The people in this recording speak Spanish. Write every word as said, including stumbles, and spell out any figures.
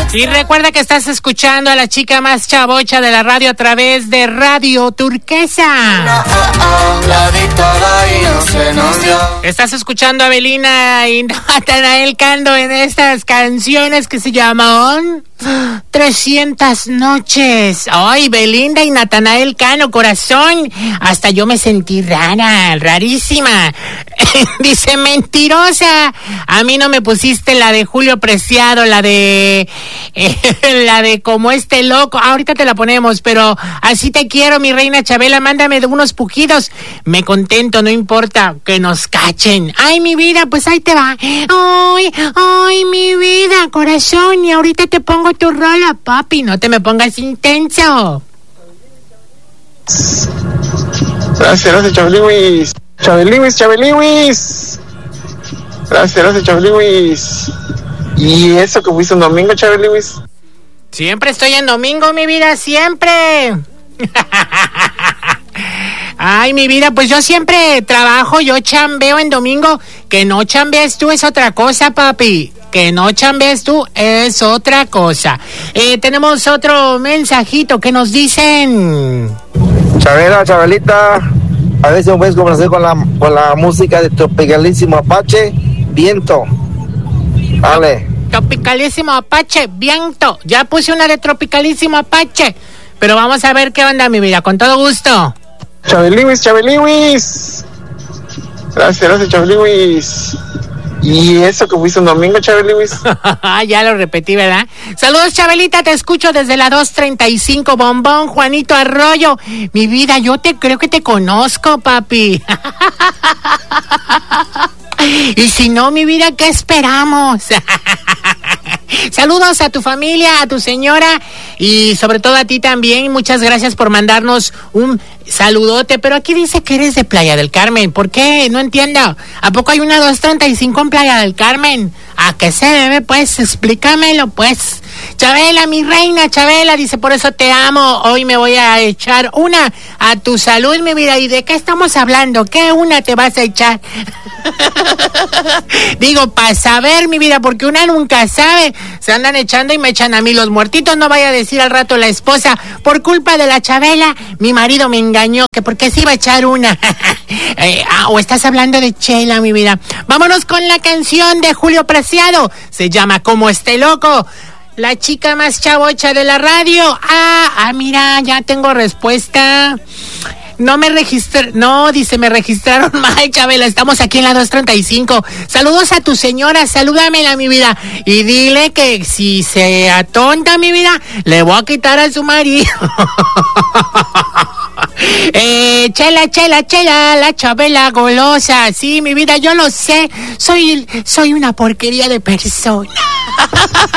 Y recuerda que estás escuchando a la chica más chavocha de la radio a través de Radio Turquesa. Estás escuchando a Belinda y Natanael Cano en estas canciones que se llaman trescientas noches. Ay, Belinda y Natanael Cano, corazón. Hasta yo me sentí rara, rarísima. Dice, mentirosa. A mí no me pusiste la de Julio Preciado, la de... Eh, la de Como este loco. Ahorita te la ponemos, pero así te quiero, mi reina Chabela. Mándame de unos pujidos. Me contento, no importa que nos cachen. Ay, mi vida, pues ahí te va. Ay, ay, mi vida, corazón. Y ahorita te pongo tu rola, papi. No te me pongas intenso. Gracias, gracias, Chabeliwis. Chabeliwis, Chabeliwis. Gracias, gracias, Chabeliwis. ¿Y eso que fuiste un domingo, Chabeliwis? Siempre estoy en domingo, mi vida, siempre. Ay, mi vida, pues yo siempre trabajo, yo chambeo en domingo. Que no chambees tú es otra cosa, papi. Que no chambees tú es otra cosa. Eh, tenemos otro mensajito que nos dicen. Chabela, Chabelita, a ver si me puedes complacer con la, con la música de Tropicalísimo Apache, Viento. Vale. Tropicalísimo Apache, Viento. Ya puse una de Tropicalísimo Apache. Pero vamos a ver qué onda, mi vida, con todo gusto. Chabeliwis, Chabeliwis. Gracias, gracias, Chabeliwis. ¿Y eso que fuiste un domingo, Chabeliwis? Ya lo repetí, ¿verdad? Saludos, Chabelita, te escucho desde la dos treinta y cinco, Bombón, Juanito Arroyo. Mi vida, yo te creo que te conozco, papi. Y si no, mi vida, ¿qué esperamos? Saludos a tu familia, a tu señora y sobre todo a ti también. Muchas gracias por mandarnos un saludote. Pero aquí dice que eres de Playa del Carmen. ¿Por qué? No entiendo. ¿A poco hay una dos treinta y cinco en Playa del Carmen? ¿A qué se debe? Pues explícamelo, pues. Chabela, mi reina, Chabela, dice, por eso te amo. Hoy me voy a echar una a tu salud, mi vida. ¿Y de qué estamos hablando? ¿Qué una te vas a echar? Digo, para saber, mi vida, porque una nunca sabe. Se andan echando y me echan a mí los muertitos. No vaya a decir al rato la esposa, por culpa de la Chabela, mi marido me engañó, que porque se iba a echar una. eh, ah, o estás hablando de Chela, mi vida. Vámonos con la canción de Julio Preciado. Se llama Como este loco. La chica más chavocha de la radio. Ah, ah, mira, ya tengo respuesta. No me registré, no, dice, me registraron mal, Chabela, estamos aquí en la dos treinta y cinco. Saludos a tu señora, salúdamela, mi vida, y dile que si se atonta, mi vida, le voy a quitar a su marido. eh, chela, chela, chela, la Chabela golosa, sí, mi vida, yo lo sé, soy, soy una porquería de persona.